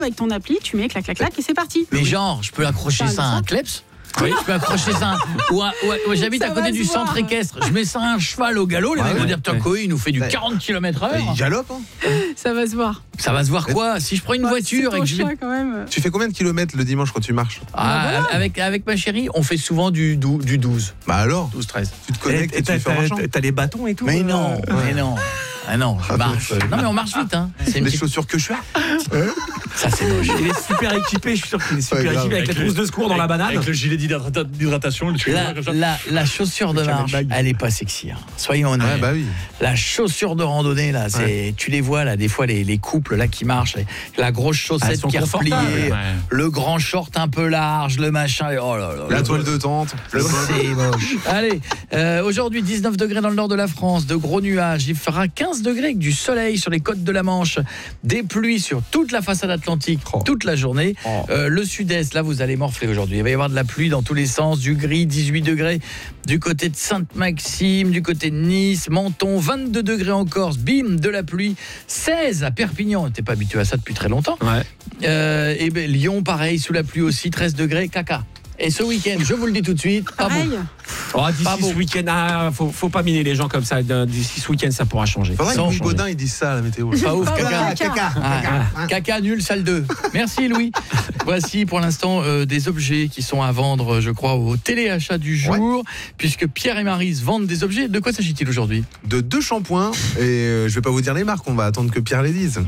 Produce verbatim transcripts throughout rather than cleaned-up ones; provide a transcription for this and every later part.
avec ton appli, tu mets clac clac clac et c'est parti. Mais genre, je peux accrocher ça à un kleps ? Oui, je peux accrocher ça. Ou à, ou à, ou j'habite Ça à côté du se voir. centre équestre. Je mets ça à un cheval au galop. Les Ah mecs ouais, vont dire putain, ouais. Koé, il nous fait du Ouais. quarante kilomètres heure. Il galope, hein. Ça va se voir. Ça va se voir quoi ? Si je prends une Bah, voiture c'est et ton que je vais. chat, quand même. Tu fais combien de kilomètres le dimanche quand tu marches ? Ah, avec, avec ma chérie, on fait souvent du, dou- du douze. Bah alors, douze treize. tu te connectes et, Et tu t'as, fais en marchant. t'as, t'as les bâtons et tout. Mais euh, non, ouais. mais non. Ah non, je Ah, marche. donc, Non mais on marche vite, hein. C'est une Les petite- chaussures que je suis. Ça c'est moche. Il est super équipé, je suis sûr qu'il est super Ouais, grave. équipé avec la trousse de secours dans la banane. Avec le gilet d'hydrata- d'hydratation, le truc La, comme ça. la, la chaussure de marche, elle est pas sexy. Hein. Soyons honnêtes. Ouais, bah oui. La chaussure de randonnée là, c'est Ouais. tu les vois là, des fois les, les couples là qui marchent, les- la grosse Elles chaussette sont qui est repliée, confortables. Ouais. le grand short un peu large, le machin. et- Oh là là. La le- toile de tente. C'est moche. Allez, euh, aujourd'hui dix-neuf degrés dans le nord de la France, de gros nuages. Il fera quinze degrés avec du soleil sur les côtes de la Manche, des pluies sur toute la façade atlantique Oh. toute la journée. Oh. Euh, le sud-est, là vous allez morfler aujourd'hui. Il va y avoir de la pluie dans tous les sens, du gris, dix-huit degrés du côté de Sainte-Maxime, du côté de Nice, Menton, vingt-deux degrés en Corse, bim, de la pluie, seize à Perpignan. T'es pas habitué à ça depuis très longtemps. Ouais. Euh, et ben, Lyon, pareil, sous la pluie aussi, treize degrés, caca. Et ce week-end, je vous le dis tout de suite, pas Pareil. bon. Oh, Pas d'ici bon. ce week-end, ah, faut, faut pas miner les gens comme ça. D'ici ce week-end, ça pourra changer. Faudrait que Sans Louis changer. Baudin il dise ça à la météo. Pas ouf, Pas caca. bon, caca. Ah, caca nul, salle deux. Merci Louis. Voici pour l'instant euh, des objets qui sont à vendre, je crois, au téléachat du jour, puisque Pierre et Maryse vendent des objets. De quoi s'agit-il aujourd'hui ? De deux shampoings et euh, je vais pas vous dire les marques, on va attendre que Pierre les dise.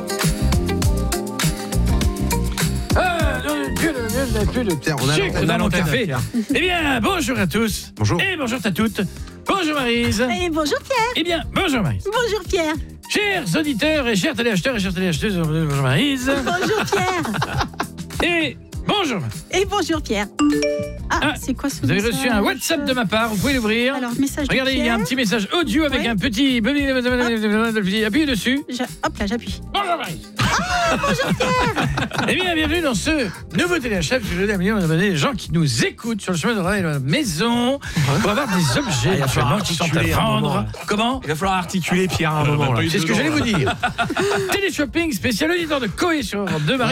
Pierre, on a Sucre l'antenne. dans mon l'antenne, café. Pierre. Eh bien, bonjour à tous. Bonjour. Et bonjour à toutes. Bonjour Maryse. Et bonjour Pierre. Eh bien, bonjour Maryse. Bonjour Pierre. Chers auditeurs et chers téléacheteurs et chers téléacheteuses, bonjour Maryse. Bonjour Pierre. Et bonjour. Et bonjour Pierre. Ah, Ah, c'est quoi ce Vous avez message? reçu un WhatsApp de ma part, vous pouvez l'ouvrir. Alors, message de Regardez, il y a un Pierre. petit message audio avec Ouais. un petit... Appuyez dessus. J'a- Hop là, j'appuie. Bonjour Maryse. bonjour Pierre. Eh bien, bienvenue dans ce nouveau téléachat. Je veux dire, million d'abonnés, des gens qui nous écoutent sur le chemin de la maison pour avoir des objets Ah, il va falloir éventuellement qui sont à articuler un vendre. moment, là. Comment ? Il va falloir articuler Pierre à un moment. Là. C'est ce que j'allais vous dire. Téléshopping spécial auditeur de Koé sur Europe deux. Maryse.